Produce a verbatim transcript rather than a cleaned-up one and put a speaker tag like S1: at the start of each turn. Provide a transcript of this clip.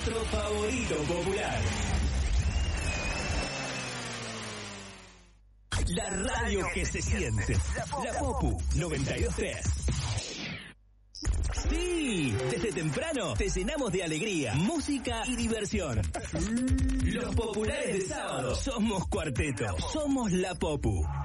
S1: nuestro favorito popular. La radio que se siente. La Popu noventa y dos punto tres. Sí, desde temprano te llenamos de alegría, música y diversión. Los populares de sábado somos cuarteto, somos La Popu.